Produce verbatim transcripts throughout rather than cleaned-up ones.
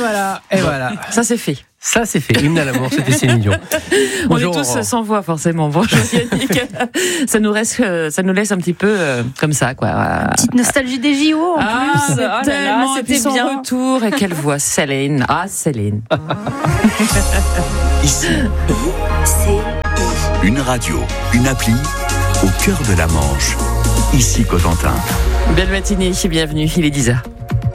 voilà, et voilà. Ça c'est fait. Ça c'est fait. Hymne à l'amour, c'était Céline Dion. On Bonjour, est tous Aurore. Sans voix forcément. Bonjour Yannick. ça nous reste, ça nous laisse un petit peu euh, comme ça, quoi. Petite nostalgie des J O en ah, plus. Oh là là, c'était son bien. Retour et quelle voix, Céline. Ah Céline. Ici, c'est une radio, une appli au cœur de la Manche. Ici Cotentin. Belle matinée, bienvenue. Il est dix heures.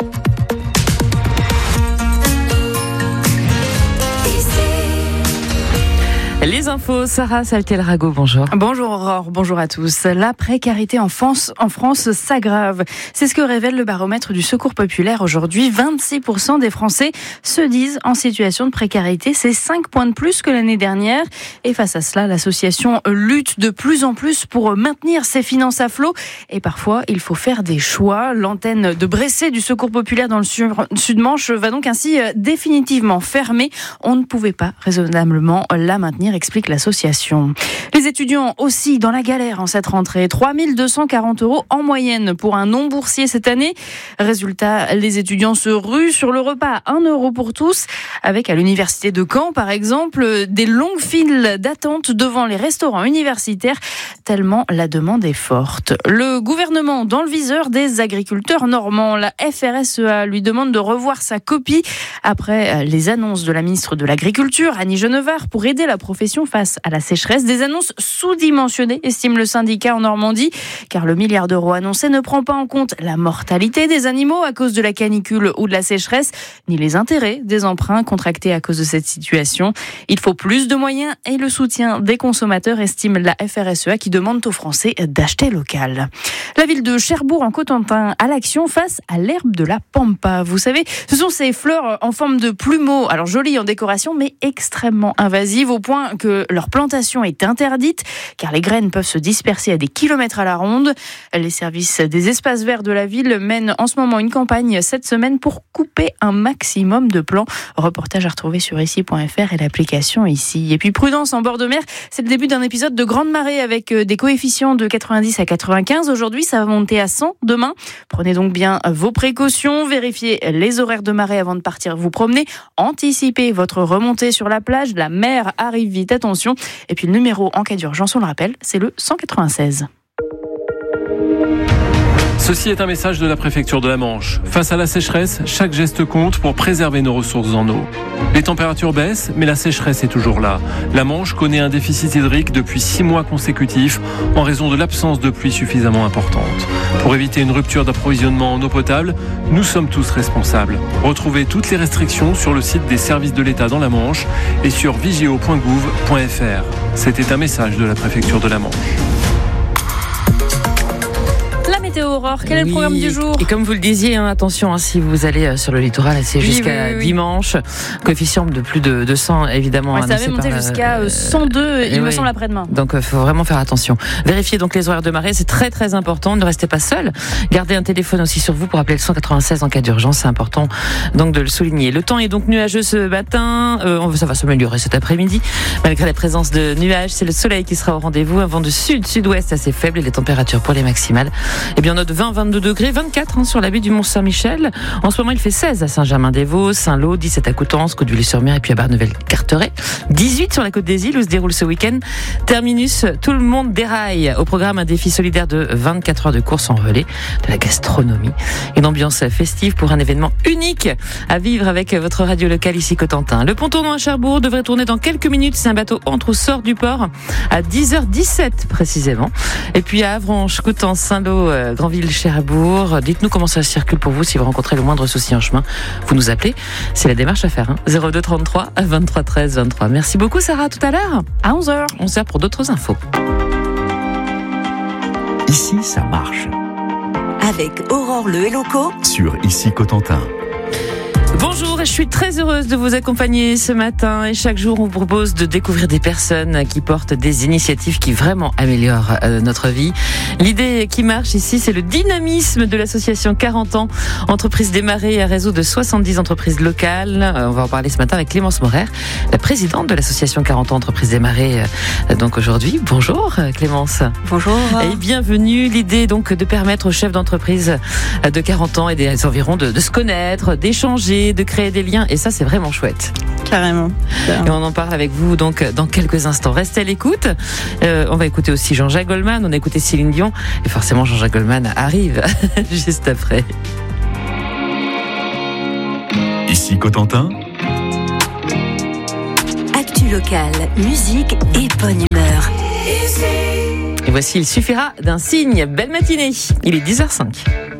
Les infos, Sarah Saltel-Rago, bonjour. Bonjour Aurore, bonjour à tous. La précarité en France, en France s'aggrave. C'est ce que révèle le baromètre du Secours populaire aujourd'hui. vingt-six pour cent des Français se disent en situation de précarité. C'est cinq points de plus que l'année dernière. Et face à cela, l'association lutte de plus en plus pour maintenir ses finances à flot. Et parfois, il faut faire des choix. L'antenne de Bressé du Secours populaire dans le Sud-Manche va donc ainsi définitivement fermer. On ne pouvait pas raisonnablement la maintenir, explique l'association. Les étudiants aussi dans la galère en cette rentrée. trois mille deux cent quarante euros en moyenne pour un non-boursier cette année. Résultat, les étudiants se ruent sur le repas à un euro pour tous, avec à l'université de Caen, par exemple, des longues files d'attente devant les restaurants universitaires, tellement la demande est forte. Le gouvernement dans le viseur des agriculteurs normands. La F R S E A lui demande de revoir sa copie après les annonces de la ministre de l'Agriculture, Annie Genevard, pour aider la profession face à la sécheresse. Des annonces sous-dimensionnées, estime le syndicat en Normandie, car le milliard d'euros annoncé ne prend pas en compte la mortalité des animaux à cause de la canicule ou de la sécheresse, ni les intérêts des emprunts contractés à cause de cette situation. Il faut plus de moyens et le soutien des consommateurs, estime la F R S E A, qui demande aux Français d'acheter local. La ville de Cherbourg en Cotentin à l'action face à l'herbe de la pampa. Vous savez, ce sont ces fleurs en forme de plumeau, alors jolies en décoration, mais extrêmement invasives, au point que leur plantation est interdite, car les graines peuvent se disperser à des kilomètres à la ronde. Les services des espaces verts de la ville mènent en ce moment une campagne cette semaine pour couper un maximum de plants. Reportage à retrouver sur ici point f r et l'application ici. Et puis prudence en bord de mer, c'est le début d'un épisode de grande marée avec des coefficients de quatre-vingt-dix à quatre-vingt-quinze. Aujourd'hui, ça va monter à cent demain. Prenez donc bien vos précautions, vérifiez les horaires de marée avant de partir vous promener, anticipez votre remontée sur la plage, la mer arrive vite, attention. Et puis le numéro en cas d'urgence, on le rappelle, c'est le cent quatre-vingt-seize. Ceci est un message de la préfecture de la Manche. Face à la sécheresse, chaque geste compte pour préserver nos ressources en eau. Les températures baissent, mais la sécheresse est toujours là. La Manche connaît un déficit hydrique depuis six mois consécutifs en raison de l'absence de pluie suffisamment importante. Pour éviter une rupture d'approvisionnement en eau potable, nous sommes tous responsables. Retrouvez toutes les restrictions sur le site des services de l'État dans la Manche et sur vigeo point gouv point f r. C'était un message de la préfecture de la Manche. La météo, Aurore, quel est oui. le programme du jour? Et comme vous le disiez, hein, attention, hein, si vous allez sur le littoral, c'est oui, jusqu'à oui, oui, dimanche. Coefficient de plus de, de cent, évidemment. Ouais, ça avait monté par, jusqu'à euh, cent deux, il me oui. semble, après-demain. Donc, il euh, faut vraiment faire attention. Vérifiez donc les horaires de marée, c'est très très important. Ne restez pas seul. Gardez un téléphone aussi sur vous pour appeler le cent quatre-vingt-seize en cas d'urgence. C'est important donc de le souligner. Le temps est donc nuageux ce matin. Euh, ça va s'améliorer cet après-midi. Malgré la présence de nuages, c'est le soleil qui sera au rendez-vous. Un vent de sud-sud-ouest assez faible et les températures pour les maximales. Eh bien, on note vingt à vingt-deux degrés, vingt-quatre hein, sur la baie du Mont-Saint-Michel. En ce moment, il fait seize à Saint-Germain-des-Vaux, Saint-Lô, dix-sept à Coutances, Côte-du-Lay-sur-Mer et puis à Barneveld-Carteret. dix-huit sur la Côte des Îles où se déroule ce week-end. Terminus, tout le monde déraille. Au programme, un défi solidaire de vingt-quatre heures de course en relais, de la gastronomie. Une ambiance festive pour un événement unique à vivre avec votre radio locale ici Cotentin. Le pont tournant à Cherbourg devrait tourner dans quelques minutes. C'est un bateau entre ou sort du port à dix heures dix-sept précisément. Et puis à Avranches, Coutances, Saint-Lô, euh, Granville, Cherbourg. Dites-nous comment ça circule pour vous si vous rencontrez le moindre souci en chemin. Vous nous appelez. C'est la démarche à faire. Hein. zéro deux trente-trois vingt-trois treize vingt-trois. Merci beaucoup Sarah. À tout à l'heure. À onze heures. onze heures pour d'autres infos. Ici, ça marche. Avec Aurore Le Helloco sur Ici Cotentin. Bonjour, je suis très heureuse de vous accompagner ce matin et chaque jour on vous propose de découvrir des personnes qui portent des initiatives qui vraiment améliorent euh, notre vie. L'idée qui marche ici, c'est le dynamisme de l'association quarante ans, entreprise démarrée à réseau de soixante-dix entreprises locales. Euh, on va en parler ce matin avec Clémence Morer, la présidente de l'association quarante ans, entreprise démarrée euh, donc aujourd'hui. Bonjour Clémence. Bonjour. Et bienvenue. L'idée donc de permettre aux chefs d'entreprise de quarante ans et des environs de, de se connaître, d'échanger, de créer des liens et ça c'est vraiment chouette. Carrément. Et on en parle avec vous donc dans quelques instants. Restez à l'écoute. Euh, on va écouter aussi Jean-Jacques Goldman. On a écouté Céline Dion et forcément Jean-Jacques Goldman arrive juste après. Ici Cotentin. Actu locale, musique et bonne humeur. Et voici Il suffira d'un signe. Belle matinée. Il est dix heures zéro cinq.